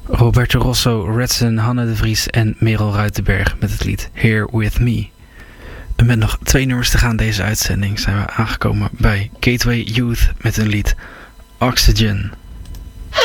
Roberto Rosso, Redson, Hanne de Vries en Merel Ruitenberg met het lied Here With Me. En met nog 2 nummers te gaan deze uitzending zijn we aangekomen bij Gateway Youth met hun lied Oxygen.